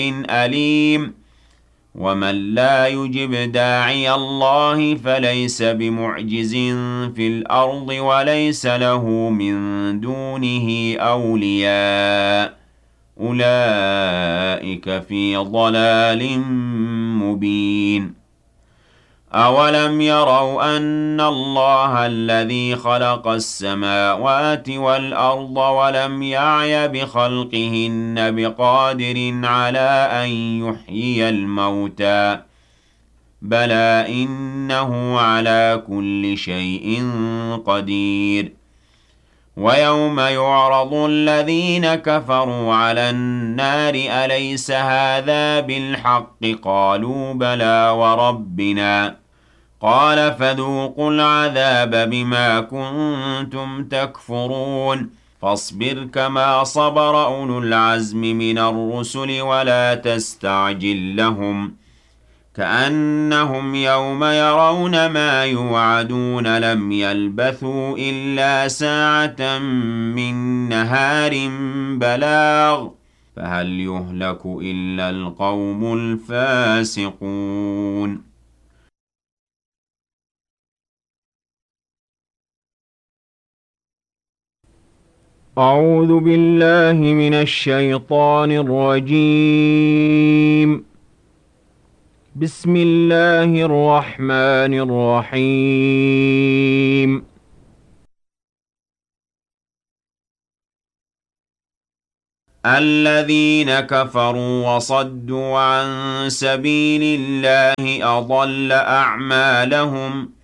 أليم ومن لا يجب داعي الله فليس بمعجز في الأرض وليس له من دونه أولياء أولئك في ضلال مبين أولم يروا أن الله الذي خلق السماوات والأرض ولم يعي بخلقهن بقادر على أن يحيي الموتى بلى إنه على كل شيء قدير ويوم يعرض الذين كفروا على النار أليس هذا بالحق قالوا بلى وربنا قال فذوقوا العذاب بما كنتم تكفرون فاصبر كما صبر أولو العزم من الرسل ولا تستعجل لهم كأنهم يوم يرون ما يوعدون لم يلبثوا إلا ساعة من نهار بلاغ فهل يهلك إلا القوم الفاسقون أعوذ بالله من الشيطان الرجيم بسم الله الرحمن الرحيم الذين كفروا وصدوا عن سبيل الله أضل أعمالهم